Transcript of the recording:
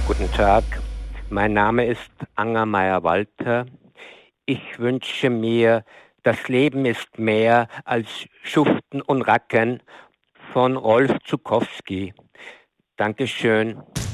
Guten Tag, mein Name ist Angermeier-Walter. Ich wünsche mir, das Leben ist mehr als Schuften und Racken von Rolf Zuckowski. Dankeschön.